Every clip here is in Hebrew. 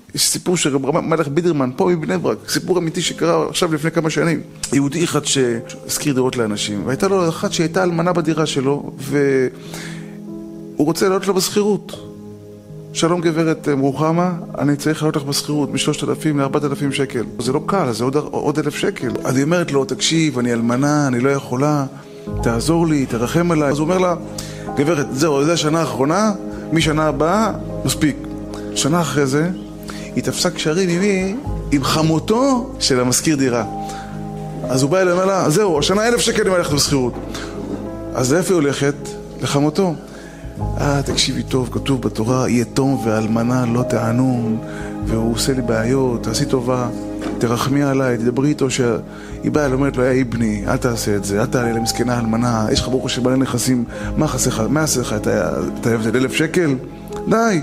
יש סיפור של רב מלך בידרמן, פה מבני ברק, סיפור אמיתי שקרה עכשיו לפני כמה שנים. יהודי אחד שהזכיר דירות לאנשים, והייתה לו אחת שהייתה אלמנה בדירה שלו, והוא רוצה לעלות לה בסחירות. שלום גברת מרוחמה, אני צריך לעלות לך בסחירות מ-3,000 ל-4,000 שקל. זה לא קל, זה עוד 1,000 שקל. אז היא אומרת לו, תקשיב, אני אלמנה, אני לא יכולה, תעזור לי, תרחם עליי. אז הוא אומר לה, גברת, זהו, זה השנה האחרונה, משנה הבאה, מספיק. שנה אחרי זה, היא תפסה קשרים עם חמותו של המזכיר דירה. אז הוא בא אליי, אומר לה, זהו, השנה 1,000 שקל אני הולכת בסחירות. אז לאיפה היא הולכת? לחמותו. תקשיבי טוב, כתוב בתורה, יתום ואלמנה לא תענון, והוא עושה לי בעיות, תעשי טובה, תרחמי עליי, תדברי איתו שהיא באה, אומרת לו, היי בני, אל תעשה את זה, אל תעלה למסכנה אלמנה, יש לך ברוך השם בעלי נכסים, מה יעשה לך, אתה אוהב את 1,000 שקל? די.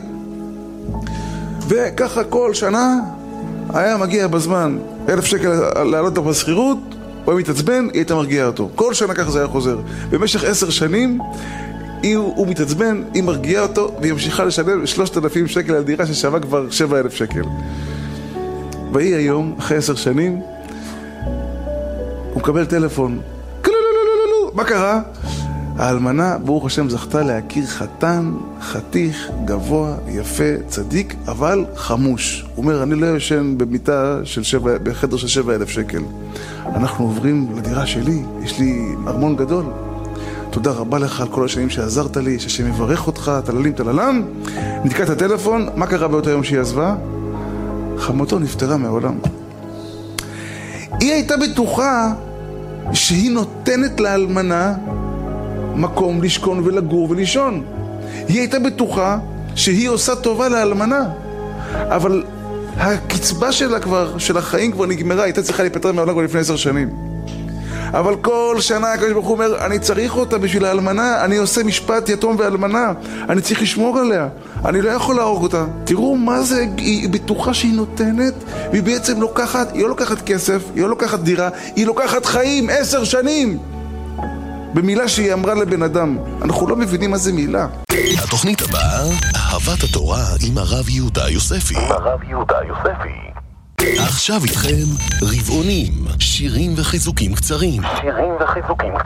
וככה כל שנה היה מגיע בזמן 1,000 שקל לעלות לו בסחירות, הוא היה מתעצבן, היא הייתה מרגיעה אותו. כל שנה ככה זה היה חוזר. במשך 10 שנים הוא מתעצבן, היא מרגיעה אותו, והיא ממשיכה לשלם 3,000 שקל על דירה ששווה כבר 7,000 שקל. והיא היום, אחרי 10 שנים, הוא מקבל טלפון. מה קרה? האלמנה, ברוך השם, זכתה להכיר חתן, חתיך, גבוה, יפה, צדיק, אבל חמוש. הוא אומר, אני לא יושן בחדר של 7,000 שקל. אנחנו עוברים לדירה שלי, יש לי ארמון גדול. תודה רבה לך על כל השנים שעזרת לי, שהשם יברך אותך, תללים תללם. נתקע את הטלפון, מה קרה באותו יום שהיא עזבה? חמותו נפטרה מהעולם. היא הייתה בטוחה שהיא נותנת לאלמנה מקום לשכון ולגור ולישון. היא הייתה בטוחה שהיא עושה טובה לאלמנה. אבל הקצבה שלה כבר, של החיים כבר נגמרה, הייתה צריכה להיפטר מהעולם כבר לפני 10 שנים. אבל כל שנה הקדוש ברוך הוא אומר, אני צריך אותה בשביל האלמנה, אני עושה משפט יתום ואלמנה, אני צריך לשמור עליה, אני לא יכול להרוג אותה. תראו מה זה, היא בטוחה שהיא נותנת, והיא בעצם לוקחת, היא לא לוקחת כסף, היא לא לוקחת דירה, היא לוקחת חיים, 10 שנים. במילה שהיא אמרה לבן אדם, אנחנו לא מבינים מה זה מילה. התוכנית הבאה, אהבת התורה עם הרב יהודה יוספי. עכשיו איתכם רבעונים, שירים וחיזוקים קצרים.